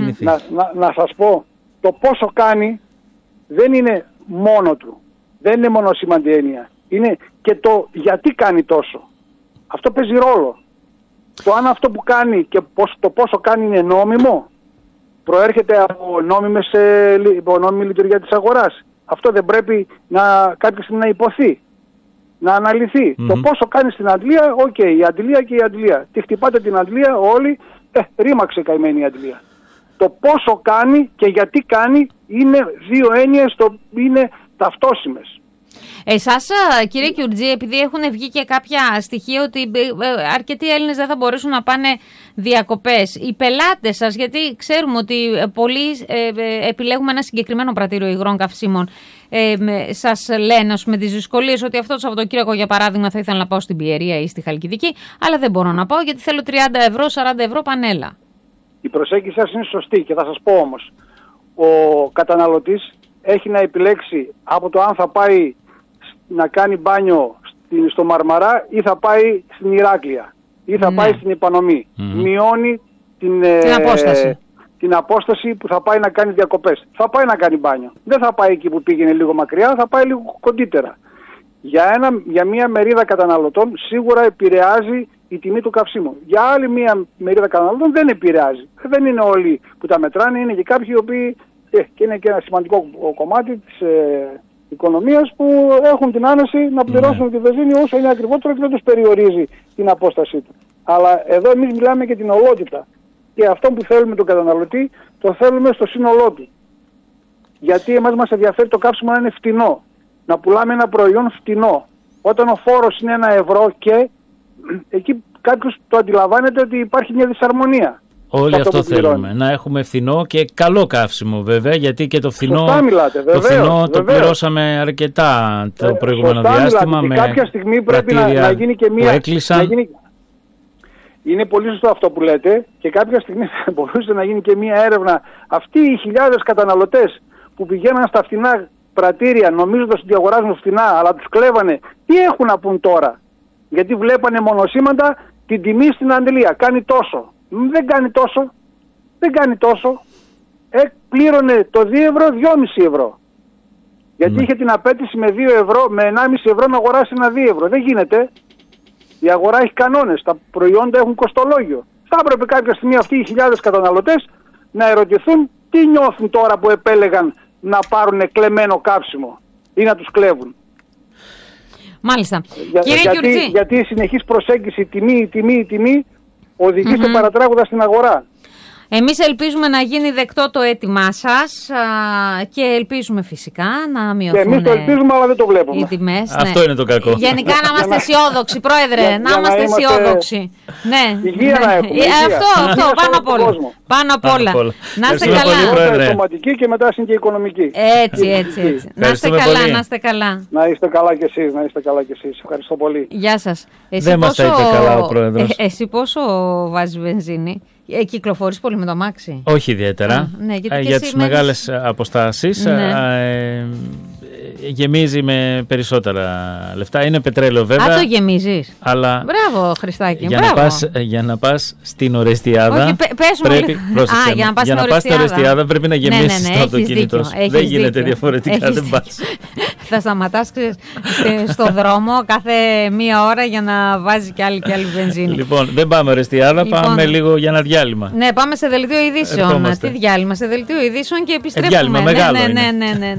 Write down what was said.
κινηθεί. Να σας πω, το πόσο κάνει δεν είναι μόνο του. Δεν είναι μονοσήμαντη έννοια. Είναι και το γιατί κάνει τόσο. Αυτό παίζει ρόλο. Το αν αυτό που κάνει και το πόσο κάνει είναι νόμιμο, προέρχεται από νόμιμη λειτουργία της αγοράς. Αυτό δεν πρέπει κάποια στιγμή να υποθεί, να αναλυθεί. Το πόσο κάνει στην αντλία, η αντλία και η αντλία. Τι χτυπάτε την αντλία όλοι, ρήμαξε καημένη η αντλία. Το πόσο κάνει και γιατί κάνει είναι δύο έννοιες, είναι ταυτόσιμες. Εσάς, κύριε Κιουρτζή, επειδή έχουν βγει και κάποια στοιχεία ότι αρκετοί Έλληνες δεν θα μπορέσουν να πάνε διακοπές, οι πελάτες σας, γιατί ξέρουμε ότι πολλοί επιλέγουμε ένα συγκεκριμένο πρατήριο υγρών καυσίμων, σας λένε με τις δυσκολίες ότι αυτό το Σαββατοκύριακο, για παράδειγμα, θα ήθελα να πάω στην Πιερία ή στη Χαλκιδική, αλλά δεν μπορώ να πάω γιατί θέλω 30 ευρώ, 40 ευρώ πανέλα. Η προσέγγιση σας είναι σωστή και θα σας πω όμως, ο καταναλωτής έχει να επιλέξει από το αν θα πάει να κάνει μπάνιο στο Μαρμαρά ή θα πάει στην Ηράκλεια ή θα πάει στην Ιππανομή. Μειώνει την απόσταση που θα πάει να κάνει διακοπές. Θα πάει να κάνει μπάνιο. Δεν θα πάει εκεί που πήγαινε λίγο μακριά, θα πάει λίγο κοντύτερα. Για μια μερίδα καταναλωτών σίγουρα επηρεάζει η τιμή του καυσίμου. Για άλλη μια μερίδα καταναλωτών δεν επηρεάζει. Δεν είναι όλοι που τα μετράνε, είναι και κάποιοι οι οποίοι και είναι και ένα σημαντικό κομμάτι της οικονομίας που έχουν την άνεση να πληρώσουν τη βενζίνη όσο είναι ακριβότερο και δεν τους περιορίζει την απόστασή του. Αλλά εδώ εμείς μιλάμε για την ολότητα. Και αυτό που θέλουμε τον καταναλωτή το θέλουμε στο σύνολό του. Γιατί εμάς μας ενδιαφέρει το κάψιμο να είναι φτηνό. Να πουλάμε ένα προϊόν φτηνό. Όταν ο φόρος είναι 1 ευρώ και εκεί κάποιος το αντιλαμβάνεται ότι υπάρχει μια δυσαρμονία. Όλοι αυτό θέλουμε. Να έχουμε φθηνό και καλό καύσιμο βέβαια, γιατί και το φθηνό, το πληρώσαμε αρκετά το προηγούμενο διάστημα. Με κάποια στιγμή πρέπει να γίνει και μια... Είναι πολύ σωστό αυτό που λέτε και κάποια στιγμή θα μπορούσε να γίνει και μια έρευνα. Αυτοί οι χιλιάδες καταναλωτές που πηγαίναν στα φθηνά πρατήρια νομίζοντας ότι αγοράζουν φθηνά αλλά τους κλέβανε, τι έχουν να πούν τώρα? Γιατί βλέπανε μονοσήμαντα την τιμή στην αντλία. Κάνει τόσο. Δεν κάνει τόσο. Δεν κάνει τόσο. Πλήρωνε το 2 ευρώ, 2,5 ευρώ. Γιατί είχε την απέτηση με 2 ευρώ, με 1,5 ευρώ να αγοράσει ένα 2 ευρώ. Δεν γίνεται. Η αγορά έχει κανόνες. Τα προϊόντα έχουν κοστολόγιο. Θα έπρεπε κάποια στιγμή αυτοί οι χιλιάδες καταναλωτές να ερωτηθούν τι νιώθουν τώρα που επέλεγαν να πάρουν κλεμμένο κάψιμο ή να τους κλέβουν. Μάλιστα. Γιατί η συνεχής προσέγγιση τιμή οδηγεί σε παρατράγοντα στην αγορά. Εμείς ελπίζουμε να γίνει δεκτό το αίτημά σας και ελπίζουμε φυσικά να μειωθούν. Και εμείς το ελπίζουμε, αλλά δεν το βλέπουμε. Οι τιμές, αυτό είναι το κακό. Γενικά να είμαστε αισιόδοξοι, Πρόεδρε, να είμαστε αισιόδοξοι. Ναι. Υγεία να έχουμε. Αυτό, πάνω απ' όλα. Πάνω απ' όλα. Να είστε καλά. Είναι σωματική και μετά είναι και οικονομική. Έτσι. Να είστε καλά, να είστε καλά. Να είστε καλά κι εσείς, Ευχαριστώ πολύ. Γεια σας. Δεν μας τα είπε καλά ο Πρόεδρος. Εσύ πόσο βάζεις βενζίνη? Κυκλοφορείς πολύ με το αμάξι? Όχι ιδιαίτερα. Για τις μεγάλες αποστάσεις γεμίζει με περισσότερα λεφτά. Είναι πετρέλαιο βέβαια. Το γεμίζεις. Αλλά μπράβο, Χριστάκη. Για να πας στην Ορεστιάδα. Όχι, για να πας στην Ορεστιάδα πρέπει να γεμίσεις το αυτοκίνητο σου. Δεν γίνεται διαφορετικά. Δεν πας. Θα σταματάς στο δρόμο κάθε μία ώρα για να βάζεις κι άλλη βενζίνη. Λοιπόν, δεν πάμε Ορεστιάδα, πάμε λίγο για ένα διάλειμμα. Ναι, πάμε σε δελτίο ειδήσεων. Τι διάλειμμα? Σε δελτίο ειδήσεων και επιστρέφουμε. Διάλειμμα μεγάλο είναι. Ναι.